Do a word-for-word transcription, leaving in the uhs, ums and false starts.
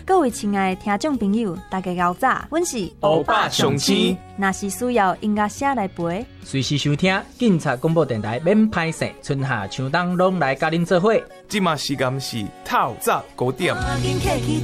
各位亲爱的听众朋友，大家好早，阮是欧巴上青。 若是需要音乐声来陪， 随时收听警察广播电台免歹势，春夏秋冬拢来甲恁做伙。 即马时间是透早九点。